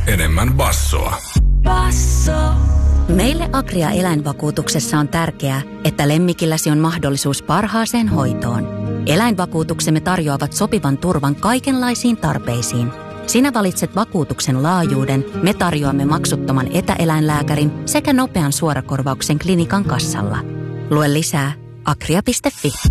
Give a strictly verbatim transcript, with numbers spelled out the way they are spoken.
enemmän bassoa. Basso. Meille Agria eläinvakuutuksessa on tärkeää, että lemmikilläsi on mahdollisuus parhaaseen hoitoon. Eläinvakuutuksemme tarjoavat sopivan turvan kaikenlaisiin tarpeisiin. Sinä valitset vakuutuksen laajuuden, me tarjoamme maksuttoman etäeläinlääkärin sekä nopean suorakorvauksen klinikan kassalla. Lue lisää agria piste fi.